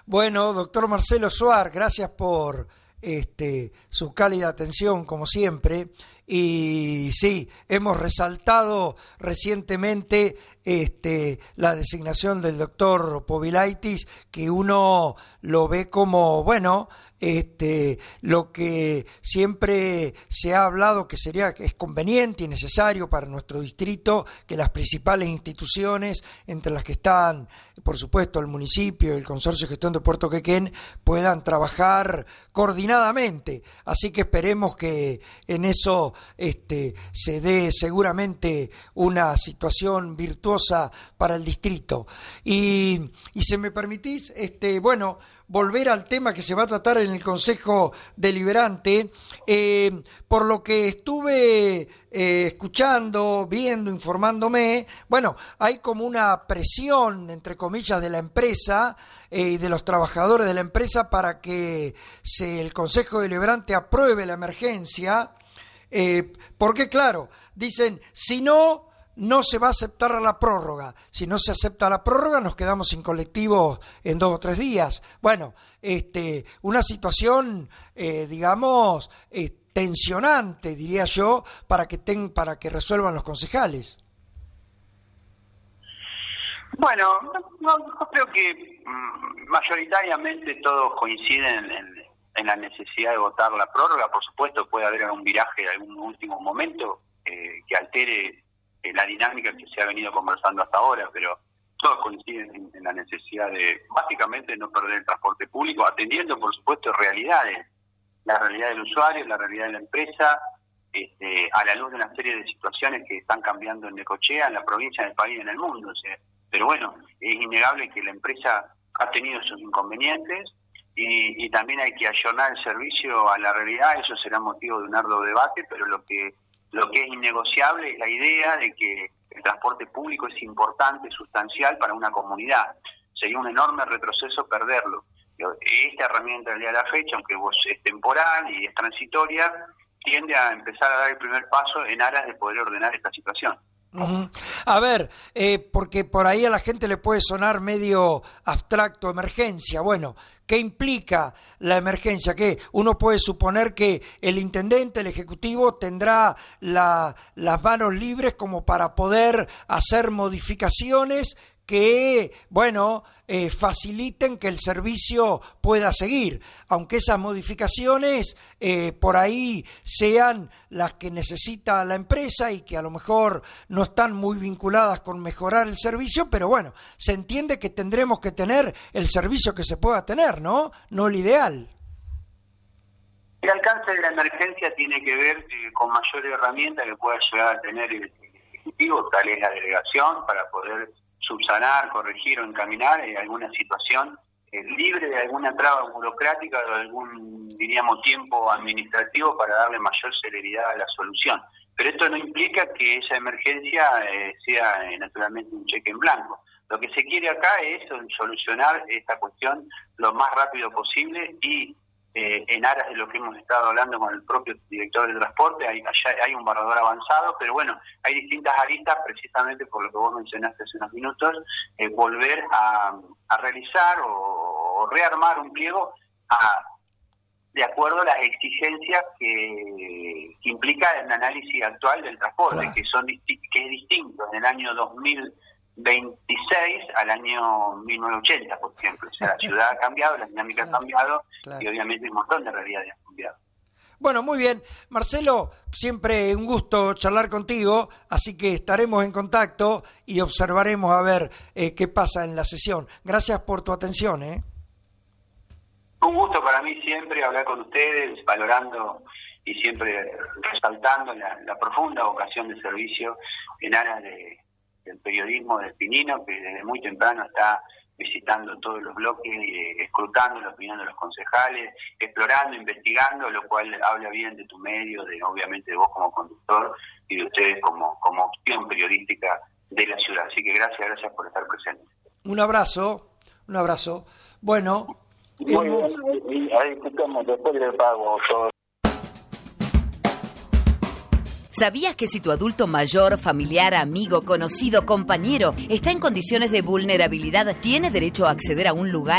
Bueno, doctor Marcelo Soar, gracias por su cálida atención, como siempre. Y sí, hemos resaltado recientemente la designación del doctor Povilaitis, que uno lo ve como, bueno, lo que siempre se ha hablado que es conveniente y necesario para nuestro distrito, que las principales instituciones, entre las que están, por supuesto, el municipio y el Consorcio de Gestión de Puerto Quequén, puedan trabajar coordinadamente. Así que esperemos que en eso se dé seguramente una situación virtuosa para el distrito. Y si me permitís, volver al tema que se va a tratar en el Consejo Deliberante, por lo que estuve escuchando, viendo, informándome, bueno, hay como una presión, entre comillas, de la empresa y de los trabajadores de la empresa para que el Consejo Deliberante apruebe la emergencia, porque claro, dicen, si no se va a aceptar la prórroga. Si no se acepta la prórroga, nos quedamos sin colectivos en 2 o 3 días. Bueno, una situación, digamos, tensionante, diría yo, para que resuelvan los concejales. Bueno, no creo que mayoritariamente todos coinciden en la necesidad de votar la prórroga. Por supuesto, puede haber algún viraje en algún último momento que altere la dinámica que se ha venido conversando hasta ahora, pero todos coinciden en la necesidad de, básicamente, no perder el transporte público, atendiendo, por supuesto, realidades, la realidad del usuario, la realidad de la empresa, a la luz de una serie de situaciones que están cambiando en Necochea, en la provincia, en el país y en el mundo. O sea, pero bueno, es innegable que la empresa ha tenido sus inconvenientes y también hay que ayornar el servicio a la realidad. Eso será motivo de un arduo debate, pero lo que es innegociable es la idea de que el transporte público es importante, sustancial para una comunidad. Sería un enorme retroceso perderlo. Esta herramienta del día de la fecha, aunque es temporal y es transitoria, tiende a empezar a dar el primer paso en aras de poder ordenar esta situación. Uh-huh. A ver, porque por ahí a la gente le puede sonar medio abstracto emergencia. Bueno, ¿qué implica la emergencia? Que uno puede suponer que el intendente, el ejecutivo, tendrá las manos libres como para poder hacer modificaciones que, bueno, faciliten que el servicio pueda seguir, aunque esas modificaciones por ahí sean las que necesita la empresa y que a lo mejor no están muy vinculadas con mejorar el servicio, pero bueno, se entiende que tendremos que tener el servicio que se pueda tener, ¿no? No el ideal. El alcance de la emergencia tiene que ver con mayor herramienta que pueda llegar a tener el Ejecutivo, tal es la delegación, para poder subsanar, corregir o encaminar alguna situación libre de alguna traba burocrática o de algún, diríamos, tiempo administrativo para darle mayor celeridad a la solución. Pero esto no implica que esa emergencia sea naturalmente un cheque en blanco. Lo que se quiere acá es solucionar esta cuestión lo más rápido posible y en aras de lo que hemos estado hablando con el propio director del transporte, hay un borrador avanzado, pero bueno, hay distintas aristas, precisamente por lo que vos mencionaste hace unos minutos, volver a realizar o rearmar un pliego de acuerdo a las exigencias que implica el análisis actual del transporte, claro, que es distinto en el año 2026 al año 1980, por ejemplo. O sea, la ciudad ha cambiado, la dinámica ha cambiado, claro, y obviamente un montón de realidades han cambiado. Bueno, muy bien. Marcelo, siempre un gusto charlar contigo, así que estaremos en contacto y observaremos a ver qué pasa en la sesión. Gracias por tu atención. Un gusto para mí siempre hablar con ustedes, valorando y siempre resaltando la profunda vocación de servicio en aras del periodismo del Pinino, que desde muy temprano está visitando todos los bloques, escrutando la opinión de los concejales, explorando, investigando, lo cual habla bien de tu medio, obviamente de vos como conductor y de ustedes como opción periodística de la ciudad. Así que gracias por estar presentes. Un abrazo. Bueno, muy bien, ahí escuchamos después del pago todo. ¿Sabías que si tu adulto mayor, familiar, amigo, conocido, compañero está en condiciones de vulnerabilidad, tiene derecho a acceder a un lugar